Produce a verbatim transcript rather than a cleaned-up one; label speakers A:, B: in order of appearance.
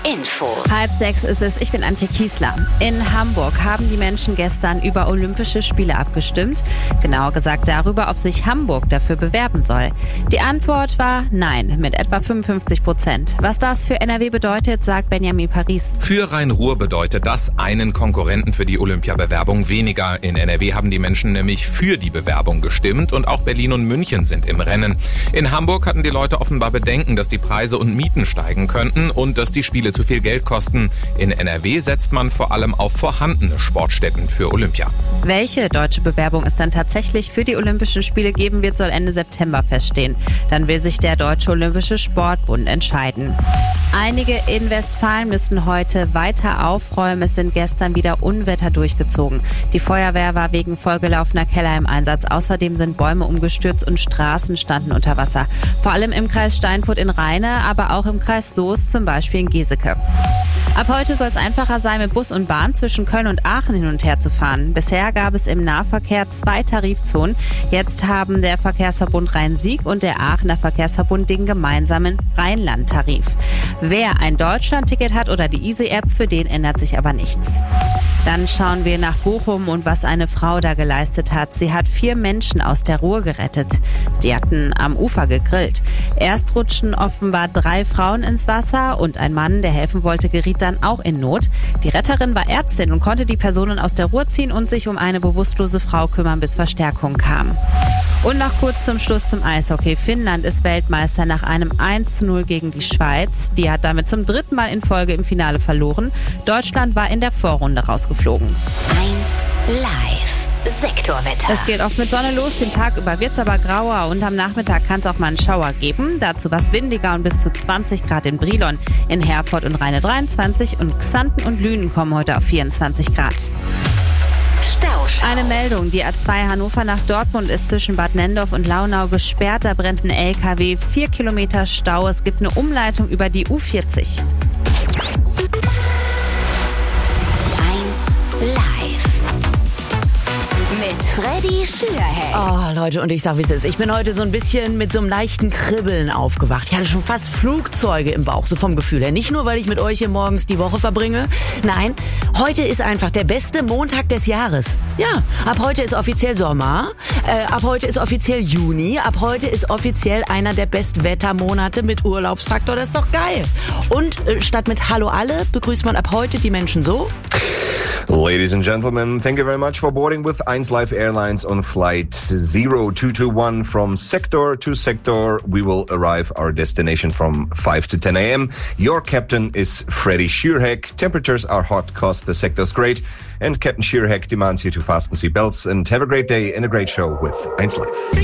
A: Info.
B: Halb sechs ist es, ich bin Antje Kiesler. In Hamburg haben die Menschen gestern über Olympische Spiele abgestimmt. Genauer gesagt darüber, ob sich Hamburg dafür bewerben soll. Die Antwort war nein, mit etwa fünfundfünfzig Prozent. Was das für N R W bedeutet, sagt Benjamin Paris.
C: Für Rhein-Ruhr bedeutet das einen Konkurrenten für die Olympiabewerbung weniger. In N R W haben die Menschen nämlich für die Bewerbung gestimmt und auch Berlin und München sind im Rennen. In Hamburg hatten die Leute offenbar Bedenken, dass die Preise und Mieten steigen könnten und dass die Spiele zu viel Geld kosten. In N R W setzt man vor allem auf vorhandene Sportstätten für Olympia.
B: Welche deutsche Bewerbung es dann tatsächlich für die Olympischen Spiele geben wird, soll Ende September feststehen. Dann will sich der Deutsche Olympische Sportbund entscheiden. Einige in Westfalen müssen heute weiter aufräumen. Es sind gestern wieder Unwetter durchgezogen. Die Feuerwehr war wegen vollgelaufener Keller im Einsatz. Außerdem sind Bäume umgestürzt und Straßen standen unter Wasser. Vor allem im Kreis Steinfurt in Rheine, aber auch im Kreis Soest, zum Beispiel in Giesecke. Ab heute soll es einfacher sein, mit Bus und Bahn zwischen Köln und Aachen hin und her zu fahren. Bisher gab es im Nahverkehr zwei Tarifzonen. Jetzt haben der Verkehrsverbund Rhein-Sieg und der Aachener Verkehrsverbund den gemeinsamen Rheinland-Tarif. Wer ein Deutschland-Ticket hat oder die Easy-App, für den ändert sich aber nichts. Dann schauen wir nach Bochum und was eine Frau da geleistet hat. Sie hat vier Menschen aus der Ruhr gerettet. Sie hatten am Ufer gegrillt. Erst rutschen offenbar drei Frauen ins Wasser und ein Mann, der helfen wollte, geriet dann auch in Not. Die Retterin war Ärztin und konnte die Personen aus der Ruhr ziehen und sich um eine bewusstlose Frau kümmern, bis Verstärkung kam. Und noch kurz zum Schluss zum Eishockey. Finnland ist Weltmeister nach einem eins zu null gegen die Schweiz. Die hat damit zum dritten Mal in Folge im Finale verloren. Deutschland war in der Vorrunde rausgeflogen.
A: eins Live. Sektorwetter.
B: Es geht oft mit Sonne los, den Tag über wird's aber grauer und am Nachmittag kann es auch mal einen Schauer geben. Dazu was windiger und bis zu zwanzig Grad in Brilon. In Herford und Rheine dreiundzwanzig und Xanten und Lünen kommen heute auf vierundzwanzig Grad.
A: Stauschau.
B: Eine Meldung, die A zwei Hannover nach Dortmund ist zwischen Bad Nendorf und Launau gesperrt. Da brennt ein L K W, vier Kilometer Stau. Es gibt eine Umleitung über die U vierzig.
A: eins Live. Mit Freddy Schürheck.
D: Oh, Leute, und ich sag, wie es ist. Ich bin heute so ein bisschen mit so einem leichten Kribbeln aufgewacht. Ich hatte schon fast Flugzeuge im Bauch, so vom Gefühl her. Nicht nur, weil ich mit euch hier morgens die Woche verbringe. Nein, heute ist einfach der beste Montag des Jahres. Ja, ab heute ist offiziell Sommer. Äh, ab heute ist offiziell Juni. Ab heute ist offiziell einer der Bestwettermonate mit Urlaubsfaktor. Das ist doch geil. Und äh, statt mit Hallo alle begrüßt man ab heute die Menschen so.
E: Ladies and gentlemen, thank you very much for boarding with eins Live Airlines on flight zero two two one from sector to sector. We will arrive our destination from five to ten a.m. Your captain is Freddy Schürheck. Temperatures are hot, cause the sector's great. And Captain Schürheck demands you to fasten seat belts and have a great day and a great show with eins Live.